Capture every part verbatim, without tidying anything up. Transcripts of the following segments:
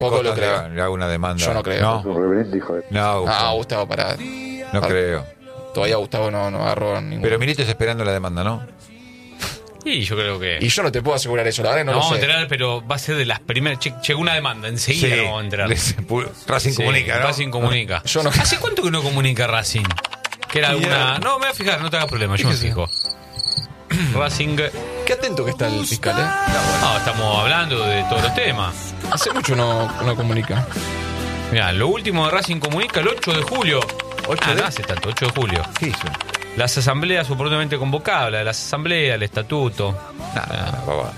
Poco Costa lo creo. Le, le hago una demanda. Yo no creo. No, Hijo no, Gustavo. Ah, Gustavo, para. no creo. Todavía Gustavo no, no agarró ningún. Pero Milito está esperando la demanda, ¿no? Y yo creo que... Y yo no te puedo asegurar eso, la verdad no, no lo vamos sé. a enterar, pero va a ser de las primeras. Che, llegó una demanda, enseguida no vamos a enterar. les- Racing Sí, comunica, ¿no? Racing comunica. Yo no- ¿Hace cuánto que no comunica Racing? Que era alguna. No, me voy a fijar, no te hagas problema, yo me Fíjese. fijo. Racing. Qué atento que está el fiscal, ¿eh? No, estamos hablando de todos los temas. Hace mucho no, no comunica. Mirá, lo último de Racing comunica el ocho de julio. ¿ocho Ah, de? no hace tanto, ocho de julio. ¿Qué hizo? Las asambleas oportunamente convocadas, la de las asambleas, el estatuto. Nada, nada, babada.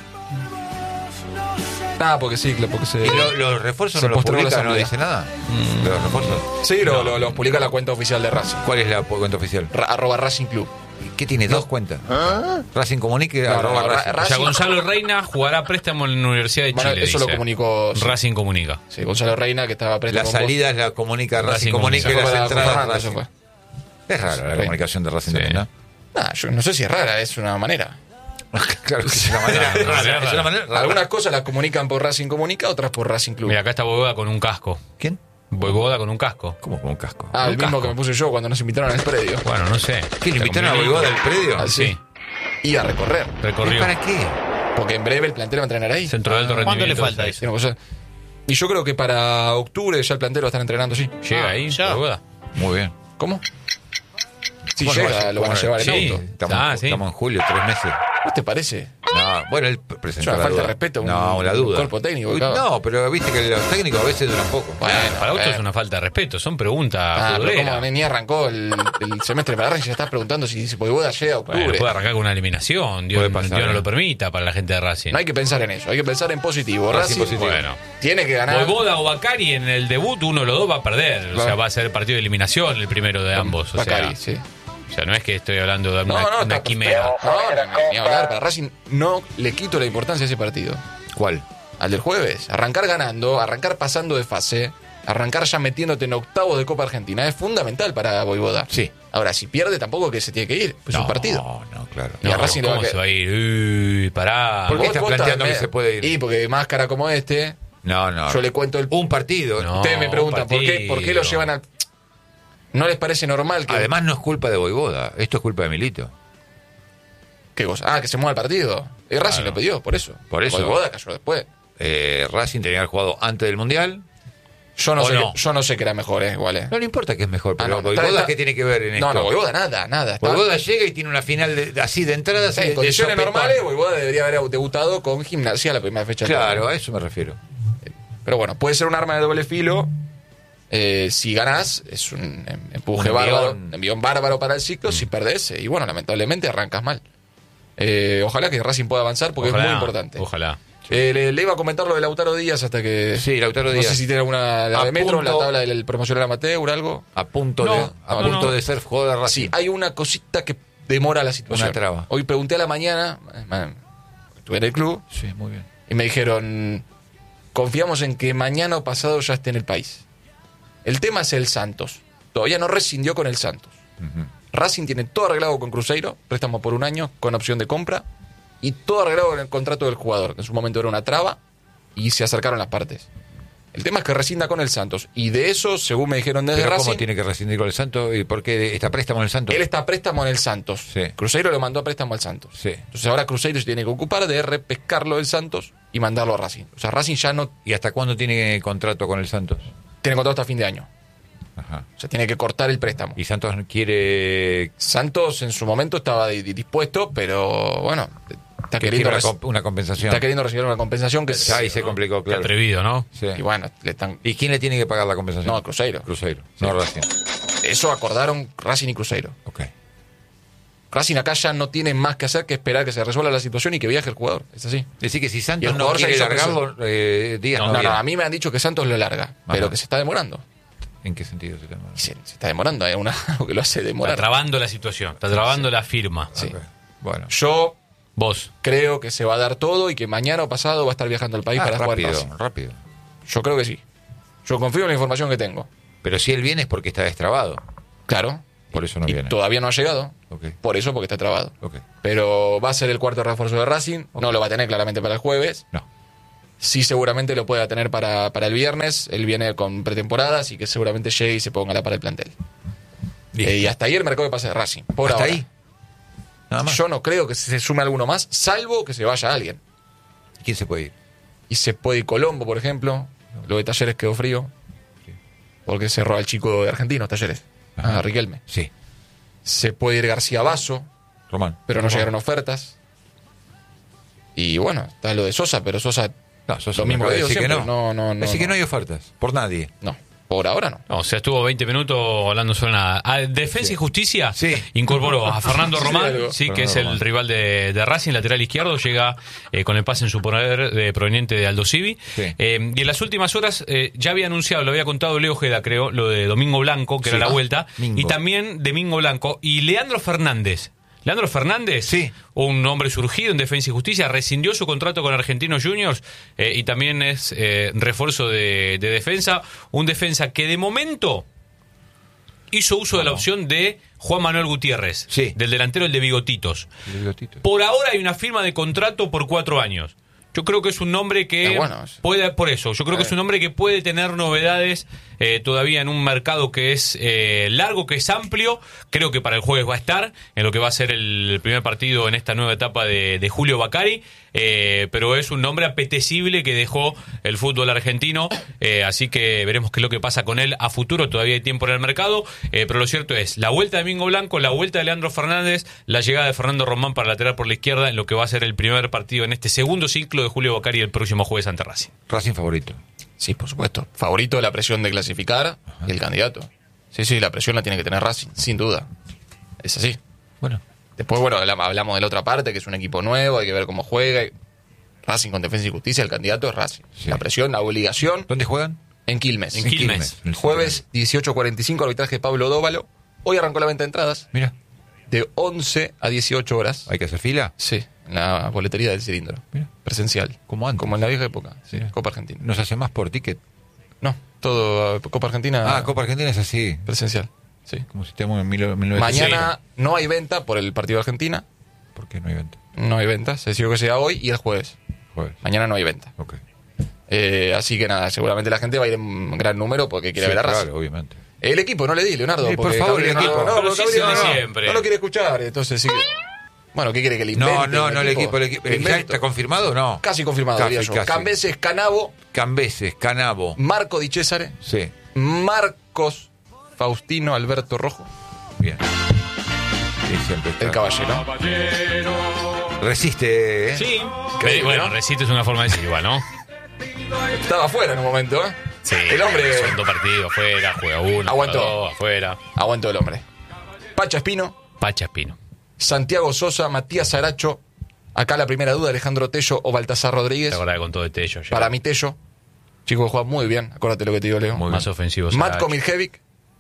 Ah, porque sí, claro, porque se. ¿Y lo- los refuerzos Se no los postergó la publica, no asamblea. dice nada? ¿Los refuerzos? Sí, lo, lo- los publica la cuenta oficial de Racing. ¿Cuál es la cuenta oficial? Ra- arroba Racing Club. ¿Qué tiene? ¿Dos cuentas? Racing comunica, No, arroba no, Racing. Ra- O sea, Racing- Gonzalo Reina jugará a préstamo en la Universidad de Bueno, Chile. eso lo dice. comunicó. sí. Racing comunica. Sí, Gonzalo Reina, que estaba presto Las con vos. salidas las comunica Racing, Racing comunica y Se fue las para- con entradas Fernando, Racing. eso fue. Es rara la Sí. comunicación de Racing Sí. también, ¿no? Nah, yo no sé si es rara, es una manera. Claro que es una manera No, no, rara. no, Es una manera rara. Algunas cosas las comunican por Racing Comunica, otras por Racing Club. Mira, acá está Boivoda con un casco. ¿Quién? Boivoda con un casco. ¿Cómo con un casco? ah, el un mismo casco. que me puse yo cuando nos invitaron al predio. Bueno, no sé. ¿Qué, le invitaron a Con Boivoda del predio? Ah, sí. Sí, Y a recorrer. ¿Y recorrió. para qué? Porque en breve el plantel va a entrenar ahí. Centro de alto ¿Cuánto rendimiento. le falta sí. eso? Tiene cosas- Y yo creo que para octubre ya el plantel va a estar entrenando, sí. Llega Ah, ahí, ya. Boivoda. Muy bien. ¿Cómo? Si ¿Cómo llega, va- lo van a cómo- llevar en sí. auto. Estamos, Ah, sí. estamos en julio, tres meses. ¿No te parece? No, bueno, él Es presentó una la falta duda. de respeto a un- no, la un duda. cuerpo técnico, Uy, claro. no, pero viste que los técnicos a veces duran poco. Bueno, Para otros eh. es una falta de respeto, son preguntas Ah, pero futboleras. como ni arrancó el, el semestre para Racing, ya estás preguntando si si Boivoda llega a octubre. Bueno, puede arrancar con una eliminación, Dios, Puede pasar, Dios no eh. lo permita para la gente de Racing. No hay que pensar en eso, hay que pensar en positivo. Racing Racing, positivo. Bueno, tiene que ganar. Boivoda o Bacari en el debut, uno de los dos va a perder. O Claro. sea, va a ser partido de eliminación el primero de ambos. O Bacari, sea, sí. o sea, no es que estoy hablando de No, una, no, una está- quimera. No, no, no, ni hablar. Para Racing no le quito la importancia a ese partido. ¿Cuál? Al del jueves. Arrancar ganando, arrancar pasando de fase, arrancar ya metiéndote en octavos de Copa Argentina es fundamental para Boivoda. Sí. Ahora, si pierde, tampoco que se tiene que ir. Pues es un partido. No, no, claro. Y a No, Racing le va a ¿cómo que- se va a ir? Uy, pará. ¿Por qué Vos- estás vos planteando también- que se puede ir? Y porque máscara como este, No, no. yo le cuento el. Un partido. No. Ustedes me preguntan, un ¿por qué, ¿por qué lo partido. llevan al.? ¿No les parece normal que. Además no es culpa de Boivoda, esto es culpa de Milito. ¿Qué cosa? Ah, que se mueva el partido. Y Racing Claro. lo pidió, por eso. Por eso. Boivoda cayó después. Eh, Racing tenía que haber jugado antes del Mundial. Yo no, ¿O sé, no? que- yo no sé que era mejor, eh, igual, eh. No le importa que es mejor, Ah, pero no, no, Boivoda, está- está- ¿qué tiene que ver en No, esto? no, Boivoda nada, nada. Está- Boivoda llega y tiene una final de- así de entrada. así en de- de condiciones sopetón. normales, Boivoda debería haber debutado con Gimnasia la primera fecha. del Claro, torneo. a eso me refiero. Pero bueno, puede ser un arma de doble filo. Eh, si ganás, es un em- empuje Un bárbaro, envión. envión bárbaro para el ciclo. Si perdés, eh, y bueno, lamentablemente arrancas mal. Eh, ojalá que Racing pueda avanzar porque Ojalá, es muy importante. Ojalá. Eh, le, le iba a comentar lo de Lautaro Díaz hasta que. Sí, Lautaro No Díaz. sé si tiene alguna. La A de Metro, la punto- tabla del promocional amateur, algo. A punto, No, de, a no, punto no. de ser jugador de Racing. Sí, hay una cosita que demora la situación. Una traba. Hoy pregunté a la mañana, eh, man, estuve en el club, Sí, muy bien. y me dijeron: confiamos en que mañana o pasado ya esté en el país. El tema es el Santos. Todavía no rescindió con el Santos. Ujú. Racing tiene todo arreglado con Cruzeiro, préstamo por un año con opción de compra, y todo arreglado con el contrato del jugador, que en su momento era una traba, y se acercaron las partes. El tema es que rescinda con el Santos, y de eso, según me dijeron desde Pero Racing, ¿cómo tiene que rescindir con el Santos? ¿Y por qué está préstamo en el Santos? él está a préstamo en el Santos. Sí. Cruzeiro lo mandó a préstamo al Santos. Sí. Entonces ahora Cruzeiro se tiene que ocupar de repescarlo del Santos y mandarlo a Racing. O sea, Racing ya no ¿Y hasta cuándo tiene contrato con el Santos? tiene contrato hasta fin de año. Ajá. O sea, tiene que cortar el préstamo. Y Santos quiere, Santos en su momento estaba di- di- dispuesto, pero bueno, está que queriendo, quiere una, reci- comp- una compensación. está queriendo recibir una compensación que Ahí se complicó, Qué claro. atrevido, ¿no? Sí. y bueno, le están ¿Y quién le tiene que pagar la compensación? no, Cruzeiro. Cruzeiro, no Racing. Eso acordaron Racing y Cruzeiro. Ok. Racing acá ya no tiene más que hacer que esperar que se resuelva la situación y que viaje el jugador. Es así. Decir que si Y Santos el no jugador ya quiere hizo que largarlo, eh, Díaz No, no, no, viene. a mí me han dicho que Santos lo larga, pero que se está demorando. ¿En qué sentido se llama? Y Se, se está demorando, hay una, algo que lo hace Está demorar. trabando la situación, está trabando la firma. Sí. Ok. Bueno. Yo Vos. creo que se va a dar todo y que mañana o pasado va a estar viajando al país Ah, para jugar en rápido, Racing. rápido. Yo creo que sí. Yo confío en la información que tengo. Pero si él viene es porque está destrabado. Claro. Por eso no y viene. todavía no ha llegado. Ok. Por eso, porque está trabado. Ok. Pero va a ser el cuarto refuerzo de Racing. No lo va a tener claramente para el jueves. No. Sí, seguramente lo pueda tener para, para el viernes. Él viene con pretemporada, así que seguramente llegue y se ponga la para el plantel. Eh, y hasta ahí el mercado de pase de Racing. Por ¿Hasta ahora. ahí? Nada más. Yo no creo que se sume alguno más, salvo que se vaya alguien. ¿Quién se puede ir? Y se puede ir Colombo, por ejemplo. Lo de Talleres quedó frío. Porque cerró al chico de Argentinos, Talleres. Ajá. A Riquelme. Sí. Se puede ir García Basso, Román. pero no Román. llegaron ofertas. Y bueno, está lo de Sosa, pero Sosa, No, Sosa lo me mismo acaba que de digo decir que siempre. no. No, no, no, Así que no. no hay ofertas. Por nadie. No, por ahora no. No, o sea, estuvo veinte minutos hablando sobre nada. A Defensa Sí. y Justicia Sí. incorporó a Fernando Sí, Román, algo. sí, que Fernando es el Román. rival de, de Racing, lateral izquierdo, llega eh, con el pase en su poder de, proveniente de Aldo Civi. Sí. Eh, y en las últimas horas eh, ya había anunciado, lo había contado Leo Ojeda, creo, lo de Domingo Blanco, que Sí. era la Ah, vuelta, Mingo. y también Domingo Blanco y Leandro Fernández. Leandro Fernández, Sí. un hombre surgido en Defensa y Justicia, rescindió su contrato con Argentinos Juniors eh, y también es eh, refuerzo de, de defensa. Un defensa que de momento hizo uso de la opción de Juan Manuel Gutiérrez, Sí. del delantero, el de Bigotitos. El bigotito. Por ahora hay una firma de contrato por cuatro años. Yo creo que es un nombre que Está bueno eso. puede, por eso, yo creo que es un nombre que puede tener novedades eh, todavía en un mercado que es eh, largo, que es amplio. Creo que para el jueves va a estar en lo que va a ser el primer partido en esta nueva etapa de, de Julio Bacari. Eh, pero es un nombre apetecible que dejó el fútbol argentino, eh, así que veremos qué es lo que pasa con él a futuro. Todavía hay tiempo en el mercado, eh, pero lo cierto es la vuelta de Domingo Blanco, la vuelta de Leandro Fernández, la llegada de Fernando Román para lateral por la izquierda en lo que va a ser el primer partido en este segundo ciclo de Julio Bacari el próximo jueves ante Racing. Racing favorito. Sí, por supuesto. Favorito de la presión de clasificar y el candidato. Sí, sí, la presión la tiene que tener Racing, sin duda. Es así. Bueno. Después, bueno, habla- hablamos de la otra parte, que es un equipo nuevo, hay que ver cómo juega. Racing con Defensa y Justicia, el candidato es Racing. Sí. La presión, la obligación, ¿Dónde juegan? en Quilmes. En Quilmes. En el Jueves dieciocho cuarenta y cinco, arbitraje Pablo Dóvalo. Hoy arrancó la venta de entradas, Mira, de once a dieciocho horas. hay que hacer fila. Sí, en la boletería del cilindro. Mira. Presencial. Como antes. Como en la vieja época. Sí, Mira. Copa Argentina. ¿Nos hace más por ticket? No, todo uh, Copa Argentina Ah, Copa Argentina es así. presencial. Sí. Como si estemos en mil novecientos. Mañana no hay venta por el partido de Argentina. ¿Por qué no hay venta? No hay venta. Se decidió que sea hoy y el jueves. Jueves. Mañana no hay venta. Ok. Eh, así que nada, seguramente la gente va a ir en gran número porque quiere Sí, ver a Racing. claro, obviamente. El equipo, no le di, Leonardo. Sí, por porque favor, Gabriel el equipo. No, no, Pero porque sí es el Gabriel de no, siempre. no lo quiere escuchar. Entonces sí que... Bueno, ¿qué quiere que le No, invente? no, un no el equipo. El equipo. Que ¿Ya invento. está confirmado o no? Casi confirmado, Casi, diría yo. casi. Cambeses, Canavo, Cambeses, Canavo. Marco Di Cesare, Sí, Marcos Faustino Alberto Rojo, bien. Sí, siempre está. el caballero. Resiste, ¿eh? Sí, Increíble, Eh, bueno, ¿no? resiste es una forma de decir igual, ¿no? Estaba afuera en un momento, ¿eh? Sí, El hombre son dos partidos afuera, juega uno, Aguantó. juega dos, afuera. aguantó el hombre. Pacha Espino, Pacha Espino. Santiago Sosa, Matías Aracho. Acá la primera duda, Alejandro Tello o Baltasar Rodríguez. La verdad que con todo este ello ya. Para mí Tello. Chico que juega muy bien, acuérdate lo que te digo, Leo. Muy más bien. ofensivo. Matko Saracho. Miljevic,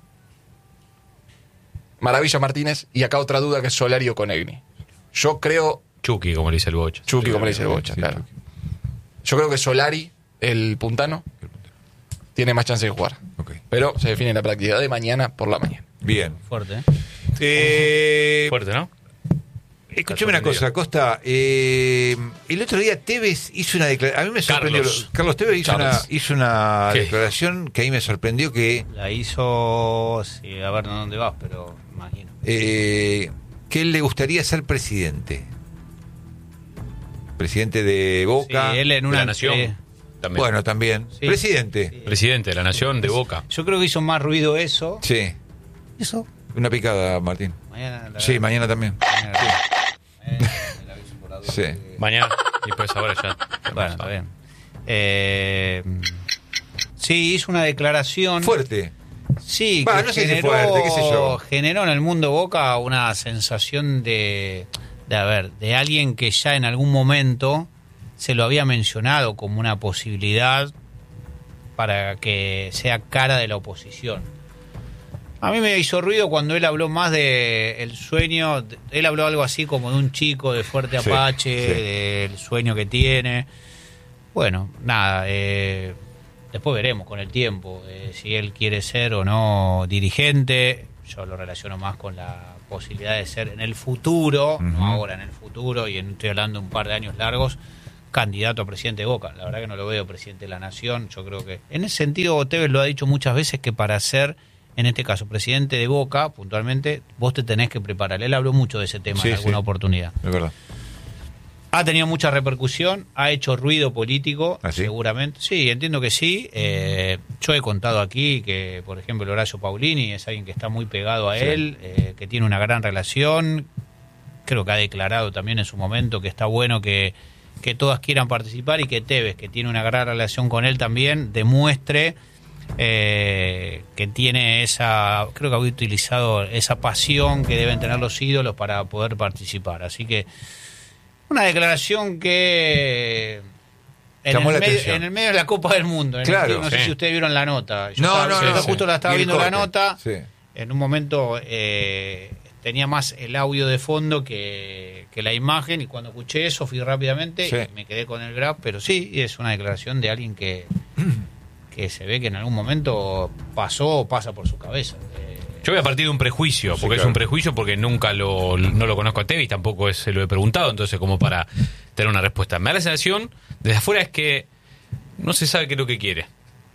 Maravilla Martínez y acá otra duda que es Solari o Conegni. Yo creo, Chucky, como le dice el Bocha. Chucky como le dice el Bocha, Sí, claro. Chucky. Yo creo que Solari, el puntano, tiene más chance de jugar. Ok. Pero se define la práctica de mañana por la mañana. Bien. Fuerte, ¿eh? Eh, Fuerte, ¿no? escúchame una cosa, Costa. Eh, el otro día Tevez hizo una declaración. A mí me sorprendió. Carlos. Carlos Tevez hizo Carlos. una, hizo una ¿Qué? declaración que a mí me sorprendió que, La hizo, sí, a ver dónde vas, pero imagino. eh, que él le gustaría ser presidente. Presidente de Boca. Sí, él en De una la Nación. eh, También. Bueno, también. Sí. Presidente. Sí. Presidente de la Nación, de Boca. Yo creo que hizo más ruido eso. Sí. Eso. Una picada, Martín. Mañana la- Sí, mañana también. mañana la- eh, me la aviso por la duda Sí. que- Mañana. Y pues ahora ya. Bueno, está bien. Eh, sí, hizo una declaración. Fuerte. Sí, Va, que no sé si generó, fuerte, qué sé yo. generó en el mundo Boca una sensación de, de, a ver, de alguien que ya en algún momento se lo había mencionado como una posibilidad para que sea cara de la oposición. A mí me hizo ruido cuando él habló más de el sueño, de- él habló algo así como de un chico de Fuerte Sí, Apache, sí. del sueño que tiene. Bueno, nada, eh, después veremos con el tiempo eh, si él quiere ser o no dirigente. Yo lo relaciono más con la posibilidad de ser en el futuro, Ujú. no ahora, en el futuro, y en, estoy hablando de un par de años largos, candidato a presidente de Boca. La verdad que no lo veo presidente de la Nación. Yo creo que en ese sentido Tevez lo ha dicho muchas veces, que para ser, en este caso, presidente de Boca, puntualmente, vos te tenés que preparar. Él habló mucho de ese tema Sí, en alguna sí. oportunidad. Es verdad. Ha tenido mucha repercusión, ha hecho ruido político, ¿Ah, sí? seguramente. Sí, entiendo que sí. Eh, yo he contado aquí que, por ejemplo, Horacio Paulini es alguien que está muy pegado a Sí. él, eh, que tiene una gran relación. Creo que ha declarado también en su momento que está bueno que, que todas quieran participar, y que Tevez, que tiene una gran relación con él también, demuestre eh, que tiene esa, creo que ha utilizado esa pasión que deben tener los ídolos para poder participar. Así que una declaración que en Llamó el, la medio, atención. en el medio de la Copa del Mundo. En el Claro, que- no sé sí. si ustedes vieron la nota. Yo No, estaba- no, yo no. justo la estaba Y el viendo la corte. nota. Sí. En un momento eh, tenía más el audio de fondo que, que la imagen, y cuando escuché eso fui rápidamente Sí. y me quedé con el grab. Pero sí, es una declaración de alguien que, que se ve que en algún momento pasó o pasa por su cabeza. Eh, Yo voy a partir de un prejuicio, Sí, porque claro. es un prejuicio, porque nunca lo, no lo conozco a Tevez, tampoco es- se lo he preguntado, entonces como para tener una respuesta. Me da la sensación, desde afuera, es que no se sabe qué es lo que quiere.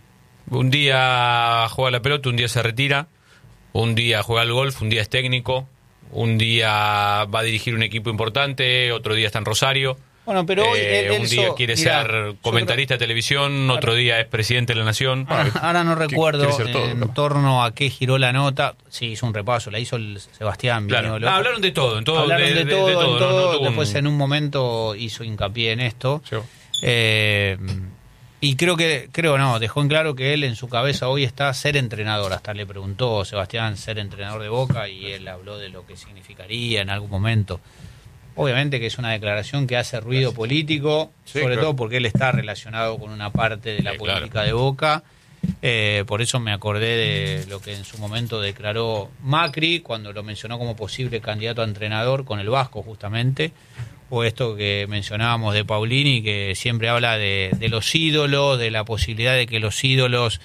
Un día juega la pelota, un día se retira, un día juega al golf, un día es técnico, un día va a dirigir un equipo importante, otro día está en Rosario. Bueno, pero hoy Eh, él- él un día so- quiere mirá, ser yo comentarista de televisión, otro día es presidente de la nación. Ahora, ahora no que recuerdo quiere ser todo, en capaz. torno a qué giró la nota. Sí, hizo un repaso, la hizo el Sebastián. Claro. Viñolo. Ah, hablaron de todo, en todo, Hablaron de, de- de- todo, de todo, en no- todo. no tuvo un- Después en un momento hizo hincapié en esto. Sí. Eh, y creo que, creo no, dejó en claro que él en su cabeza hoy está ser entrenador. Hasta le preguntó Sebastián ser entrenador de Boca, y él habló de lo que significaría en algún momento. Obviamente que es una declaración que hace ruido político, Sí, sobre claro. todo porque él está relacionado con una parte de la Sí, política claro. de Boca. Eh, por eso me acordé de lo que en su momento declaró Macri cuando lo mencionó como posible candidato a entrenador con el Vasco, justamente. O esto que mencionábamos de Paulini, que siempre habla de, de los ídolos, de la posibilidad de que los ídolos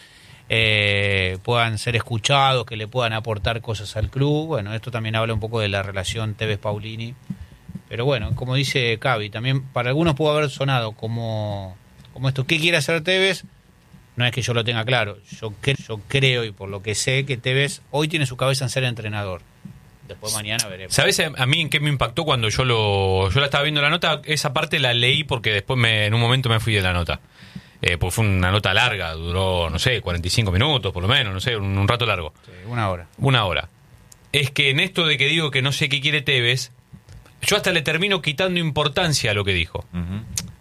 eh, puedan ser escuchados, que le puedan aportar cosas al club. Bueno, esto también habla un poco de la relación Tevez-Paulini. Pero bueno, como dice Cavi, también para algunos pudo haber sonado como, como esto. ¿Qué quiere hacer Tevez? No es que yo lo tenga claro. Yo, cre- yo creo, y por lo que sé, que Tevez hoy tiene su cabeza en ser entrenador. Después mañana veremos. ¿Sabes a a mí en qué me impactó cuando yo lo yo la estaba viendo la nota? Esa parte la leí porque después me, en un momento me fui de la nota. Eh, porque fue una nota larga, duró, no sé, cuarenta y cinco minutos por lo menos, no sé, un, un rato largo. Sí, una hora. Una hora. Es que en esto de que digo que no sé qué quiere Tevez, yo hasta le termino quitando importancia a lo que dijo. Ujú.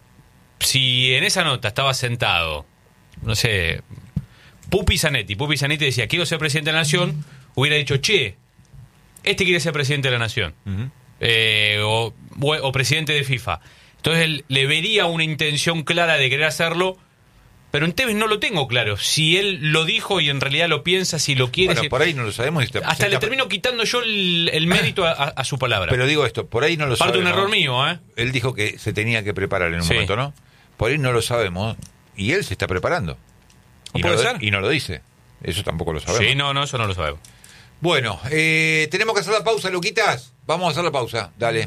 Si en esa nota estaba sentado, no sé, Pupi Zanetti, Pupi Zanetti decía, quiero ser presidente de la nación, hubiera dicho, che, este quiere ser presidente de la nación. Ujú. Eh, o, o- o presidente de FIFA. Entonces él le vería una intención clara de querer hacerlo, pero en Tevez no lo tengo claro. Si él lo dijo y en realidad lo piensa, si lo quiere... Bueno, si- por ahí no lo sabemos. y te- hasta se le está- termino quitando yo el, el mérito a, a- a su palabra. Pero digo esto, por ahí no lo Parte de sabemos. un error mío, ¿eh? Él dijo que se tenía que preparar en un Sí. momento, ¿no? Por ahí no lo sabemos y él se está preparando. Y no, ¿Puede lo, ser? y no lo dice. Eso tampoco lo sabemos. Sí, no, no, eso no lo sabemos. Bueno, eh, tenemos que hacer la pausa, Luquitas. Vamos a hacer la pausa. Dale.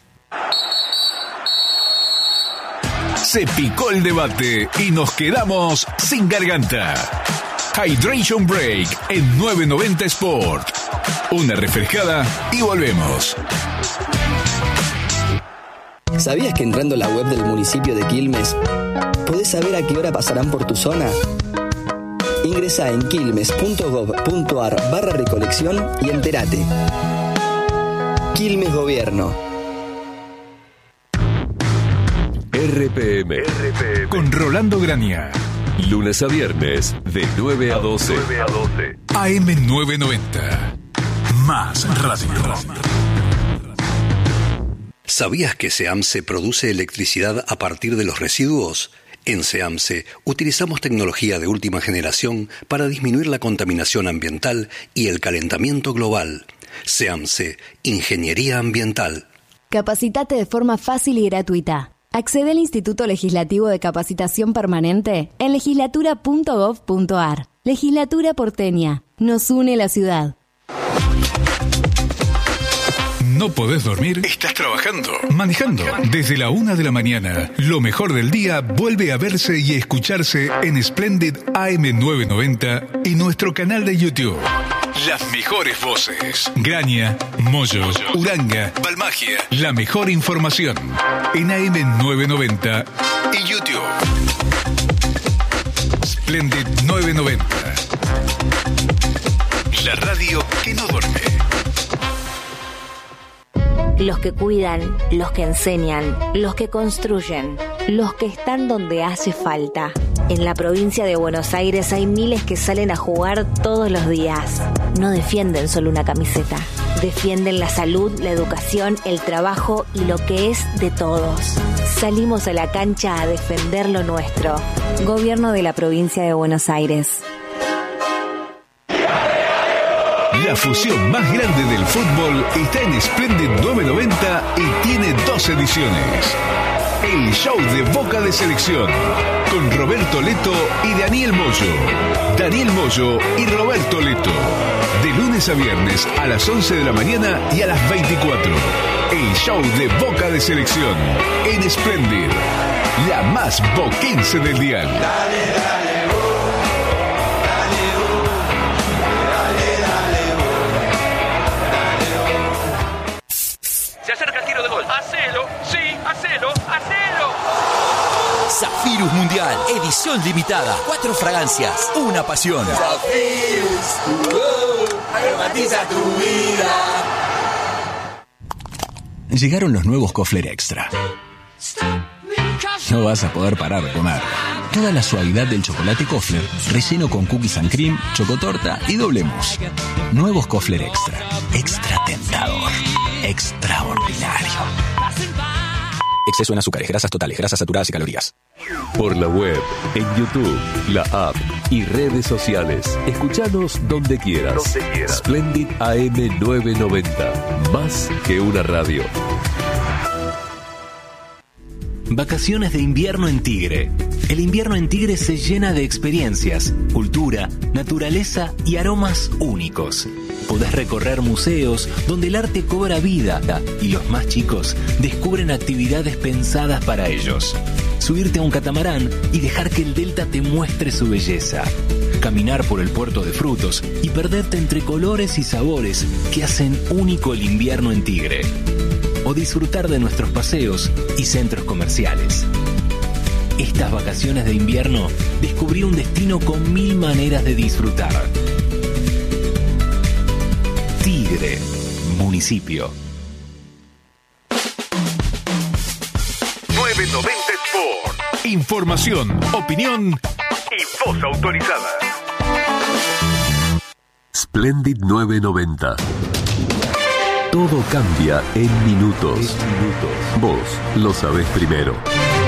Se picó el debate y nos quedamos sin garganta. Hydration Break en nueve noventa Sport. Una refrescada y volvemos. ¿Sabías que entrando a la web del municipio de Quilmes podés saber a qué hora pasarán por tu zona? Ingresá en quilmes.gov.ar barra recolección y entérate. Quilmes Gobierno. R P M. Con Rolando Grania. Lunes a viernes de nueve a doce. A M nueve noventa. Más radio. ¿Sabías que SEAMSE produce electricidad a partir de los residuos? En SEAMSE utilizamos tecnología de última generación para disminuir la contaminación ambiental y el calentamiento global. SEAMSE, Ingeniería Ambiental. Capacitate de forma fácil y gratuita. Accede al Instituto Legislativo de Capacitación Permanente en legislatura punto gov punto ar. Legislatura porteña. Nos une la ciudad. ¿No podés dormir? ¿Estás trabajando? ¿Manejando? Desde la una de la mañana, lo mejor del día vuelve a verse y escucharse en Splendid A M novecientos noventa y nuestro canal de YouTube. Las mejores voces. Graña, Moyo, Uranga, Balmagia. La mejor información en A M novecientos noventa y YouTube. Splendid novecientos noventa. La radio que no duerme. Los que cuidan, los que enseñan, los que construyen, los que están donde hace falta. En la provincia de Buenos Aires hay miles que salen a jugar todos los días. No defienden solo una camiseta. Defienden la salud, la educación, el trabajo y lo que es de todos. Salimos a la cancha a defender lo nuestro. Gobierno de la provincia de Buenos Aires. La fusión más grande del fútbol está en Splendid novecientos noventa y tiene dos ediciones. El show de Boca de Selección con Roberto Leto y Daniel Moyo. Daniel Moyo y Roberto Leto. De lunes a viernes a las once de la mañana y a las veinticuatro. El show de Boca de Selección en Splendid. La más boquense del dial. Dale, dale. Se acerca el tiro de gol. ¡Hacelo! ¡Sí! ¡Hacelo! ¡Hacelo! Zafirus Mundial, edición limitada. Cuatro fragancias, una pasión. Zafirus, uh, aromatiza tu vida. Llegaron los nuevos Kofler Extra. No vas a poder parar de comer. Toda la suavidad del chocolate Kofler, relleno con cookies and cream, chocotorta y doble mousse. Nuevos Kofler Extra. Extra tentador. Extraordinario. Exceso en azúcares, grasas totales, grasas saturadas y calorías. Por la web, en YouTube, la app y redes sociales. Escuchanos donde quieras. Donde quieras. Splendid A M novecientos noventa. Más que una radio. Vacaciones de invierno en Tigre. El invierno en Tigre se llena de experiencias, cultura, naturaleza y aromas únicos. Podés recorrer museos donde el arte cobra vida y los más chicos descubren actividades pensadas para ellos. Subirte a un catamarán y dejar que el delta te muestre su belleza. Caminar por el puerto de frutos y perderte entre colores y sabores que hacen único el invierno en Tigre. O disfrutar de nuestros paseos y centros comerciales. Estas vacaciones de invierno descubrí un destino con mil maneras de disfrutar. Tigre, municipio. novecientos noventa Sport. Información, opinión y voz autorizada. Splendid novecientos noventa. Todo cambia en minutos. Vos lo sabés primero.